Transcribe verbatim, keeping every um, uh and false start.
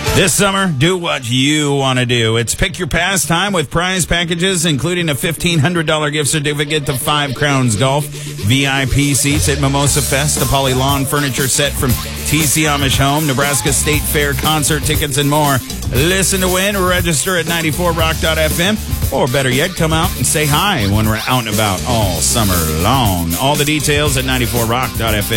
This summer, do what you want to do. It's Pick Your Pastime with prize packages, including a fifteen hundred dollars gift certificate to Five Crowns Golf, V I P seats at Mimosa Fest, a Poly Lawn furniture set from T C Amish Home, Nebraska State Fair concert tickets, and more. Listen to win. Register at ninety-four rock dot f m, or better yet, come out and say hi when we're out and about all summer long. All the details at ninety-four rock dot f m.